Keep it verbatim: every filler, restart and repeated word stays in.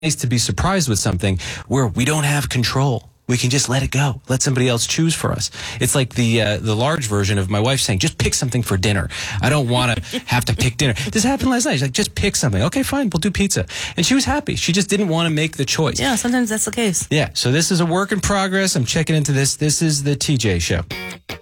nice to be surprised with something where we don't have control. We can just let it go. Let somebody else choose for us. It's like the uh, the large version of my wife saying, just pick something for dinner. I don't want to have to pick dinner. This happened last night. She's like, just pick something. Okay, fine. We'll do pizza. And she was happy. She just didn't want to make the choice. Yeah, sometimes that's the case. Yeah. So this is a work in progress. I'm checking into this. This is the T J Show.